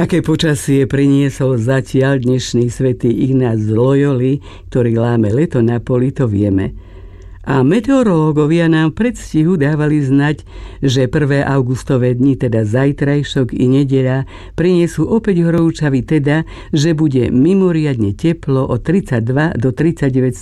Aké počasie priniesol zatiaľ dnešný svätý Ignác z Loyoli, ktorý láme leto na poli, to vieme. A meteorológovia nám v predstihu dávali znať, že 1. augustové dni, teda zajtrajšok i nedeľa, prinesú opäť horúčavy, teda, že bude mimoriadne teplo od 32 do 39